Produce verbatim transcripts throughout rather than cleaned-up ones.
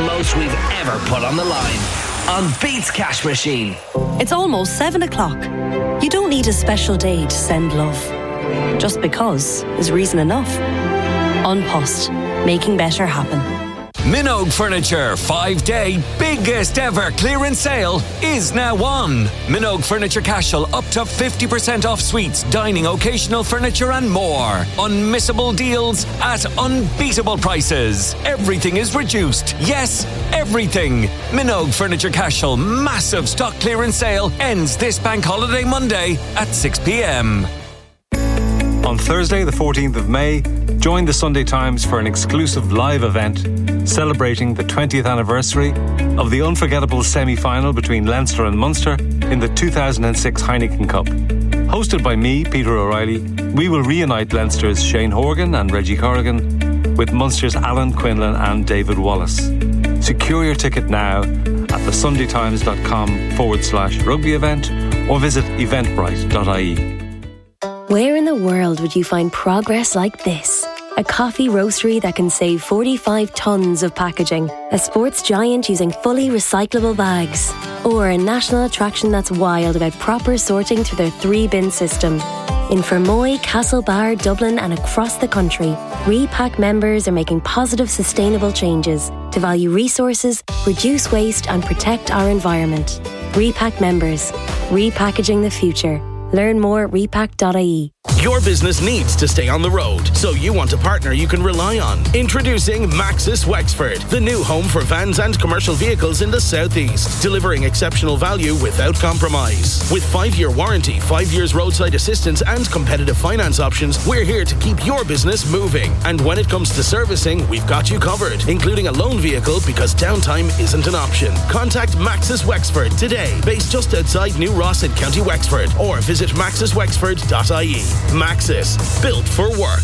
most we've ever put on the line. On Beats Cash Machine. It's almost seven o'clock. You don't need a special day to send love. Just because is reason enough. An Post, making better happen. Minogue Furniture five-day biggest ever clearance sale is now on. Minogue Furniture Cashel up to fifty percent off suites, dining, occasional furniture and more. Unmissable deals at unbeatable prices. Everything is reduced. Yes, everything. Minogue Furniture Cashel massive stock clearance sale ends this Bank Holiday Monday at six p.m. On Thursday, the fourteenth of May, join the Sunday Times for an exclusive live event celebrating the twentieth anniversary of the unforgettable semi-final between Leinster and Munster in the two thousand six Heineken Cup. Hosted by me, Peter O'Reilly, we will reunite Leinster's Shane Horgan and Reggie Corrigan with Munster's Alan Quinlan and David Wallace. Secure your ticket now at thesundaytimes.com forward slash rugby event or visit eventbrite dot I E. Where in the world would you find progress like this? A coffee roastery that can save forty-five tonnes of packaging, a sports giant using fully recyclable bags, or a national attraction that's wild about proper sorting through their three-bin system. In Fermoy, Castlebar, Dublin and across the country, Repack members are making positive, sustainable changes to value resources, reduce waste and protect our environment. Repack members, repackaging the future. Learn more at repack dot I E. Your business needs to stay on the road, so you want a partner you can rely on. Introducing Maxis Wexford, the new home for vans and commercial vehicles in the southeast, delivering exceptional value without compromise. With five-year warranty, five years roadside assistance and competitive finance options, we're here to keep your business moving. And when it comes to servicing, we've got you covered, including a loan vehicle because downtime isn't an option. Contact Maxis Wexford today, based just outside New Ross in County Wexford, or visit maxis wexford dot I E. Maxis, built for work.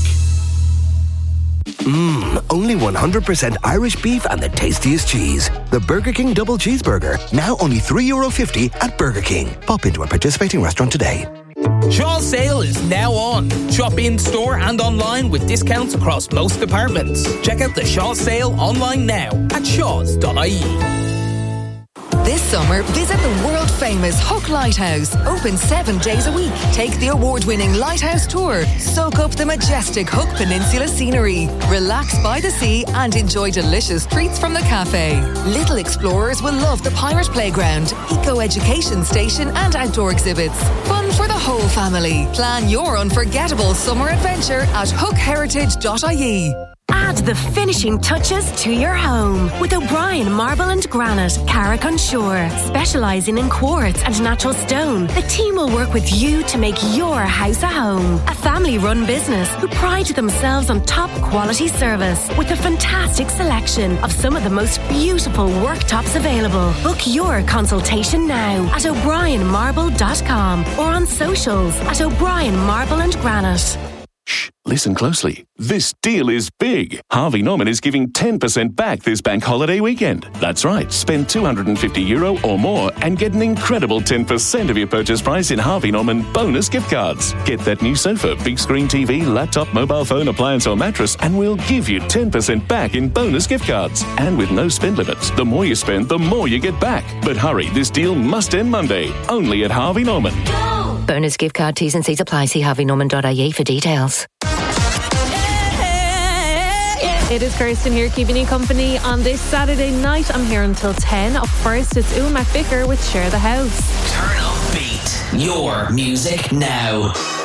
Mmm, only one hundred percent Irish beef and the tastiest cheese. The Burger King Double Cheeseburger, now only three euro fifty at Burger King. Pop into a participating restaurant today. Shaw's sale is now on. Shop in store and online with discounts across most departments. Check out the Shaw's sale online now at shaws dot I E. This summer, visit the world-famous Hook Lighthouse. Open seven days a week. Take the award-winning Lighthouse Tour. Soak up the majestic Hook Peninsula scenery. Relax by the sea and enjoy delicious treats from the cafe. Little explorers will love the Pirate Playground, Eco-Education Station and outdoor exhibits. Fun for the whole family. Plan your unforgettable summer adventure at hook heritage dot I E. Add the finishing touches to your home with O'Brien Marble and Granite, Carrick-on-Shore. Specialising in quartz and natural stone, the team will work with you to make your house a home. A family-run business who pride themselves on top quality service with a fantastic selection of some of the most beautiful worktops available. Book your consultation now at o'brien marble dot com or on socials at O'Brien Marble and Granite. Shh, listen closely. This deal is big. Harvey Norman is giving ten percent back this bank holiday weekend. That's right. Spend two hundred fifty euro or more and get an incredible ten percent of your purchase price in Harvey Norman bonus gift cards. Get that new sofa, big screen T V, laptop, mobile phone, appliance or mattress and we'll give you ten percent back in bonus gift cards. And with no spend limits. The more you spend, the more you get back. But hurry, this deal must end Monday. Only at Harvey Norman. Go! Bonus gift card, T's and C's apply. See harvey norman dot I E for details. It is Kirsten here, keeping you company on this Saturday night. I'm here until ten. Up first, it's Ewan McVicker with Share the House. Turn up beat. Your music now.